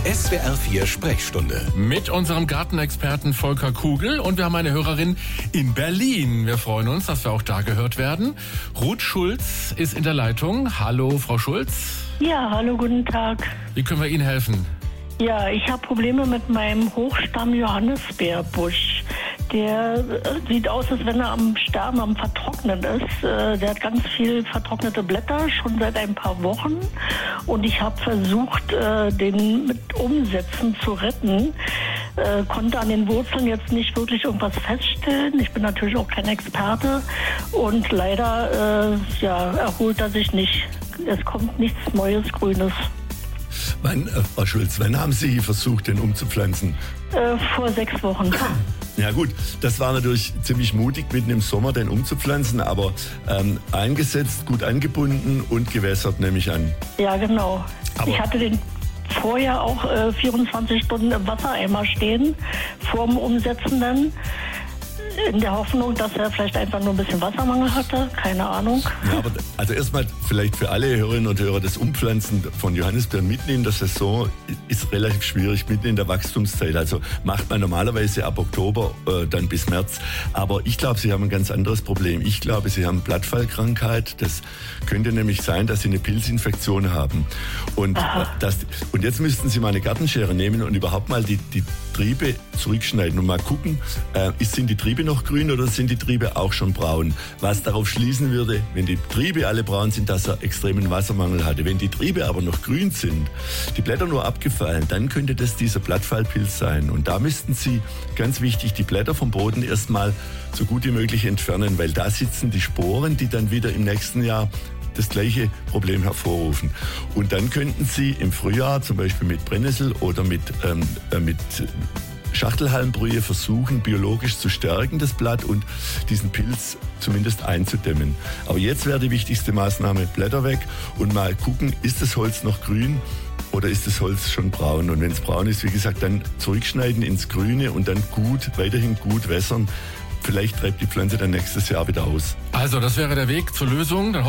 SWR 4 Sprechstunde. Mit unserem Gartenexperten Volker Kugel und wir haben eine Hörerin in Berlin. Wir freuen uns, dass wir auch da gehört werden. Ruth Schulz ist in der Leitung. Hallo, Frau Schulz. Ja, hallo, guten Tag. Wie können wir Ihnen helfen? Ja, ich habe Probleme mit meinem Hochstamm-Johannisbeerbusch. Der sieht aus, als wenn er am Sterben, am Vertrocknen ist. Der hat ganz viel vertrocknete Blätter, schon seit ein paar Wochen. Und ich habe versucht, den mit Umsätzen zu retten. Konnte an den Wurzeln jetzt nicht wirklich irgendwas feststellen. Ich bin natürlich auch kein Experte. Und leider erholt er sich nicht. Es kommt nichts Neues, Grünes. Frau Schulz, wann haben Sie versucht, den umzupflanzen? Vor 6 Wochen. Ja gut, das war natürlich ziemlich mutig, mitten im Sommer den umzupflanzen, aber eingesetzt, gut angebunden und gewässert, nehme ich an. Ja, genau. Aber ich hatte den vorher auch 24 Stunden im Wassereimer stehen, vorm Umsetzen dann. In der Hoffnung, dass er vielleicht einfach nur ein bisschen Wassermangel hatte, keine Ahnung. Ja, aber also erstmal vielleicht für alle Hörerinnen und Hörer, das Umpflanzen von Johannisbeeren mitten in der Saison ist relativ schwierig, mitten in der Wachstumszeit. Also macht man normalerweise ab Oktober dann bis März. Aber ich glaube, Sie haben ein ganz anderes Problem. Ich glaube, Sie haben Blattfallkrankheit. Das könnte nämlich sein, dass Sie eine Pilzinfektion haben. Und jetzt müssten Sie mal eine Gartenschere nehmen und überhaupt mal die Triebe zurückschneiden und mal gucken, sind die Triebe noch grün oder sind die Triebe auch schon braun? Was darauf schließen würde, wenn die Triebe alle braun sind, dass er extremen Wassermangel hatte. Wenn die Triebe aber noch grün sind, die Blätter nur abgefallen, dann könnte das dieser Blattfallpilz sein. Und da müssten Sie, ganz wichtig, die Blätter vom Boden erstmal so gut wie möglich entfernen, weil da sitzen die Sporen, die dann wieder im nächsten Jahr das gleiche Problem hervorrufen. Und dann könnten Sie im Frühjahr zum Beispiel mit Brennnessel oder mit Schachtelhalmbrühe versuchen, biologisch zu stärken, das Blatt, und diesen Pilz zumindest einzudämmen. Aber jetzt wäre die wichtigste Maßnahme: Blätter weg und mal gucken, ist das Holz noch grün oder ist das Holz schon braun? Und wenn es braun ist, wie gesagt, dann zurückschneiden ins Grüne und dann weiterhin gut wässern. Vielleicht treibt die Pflanze dann nächstes Jahr wieder aus. Also, das wäre der Weg zur Lösung. Dann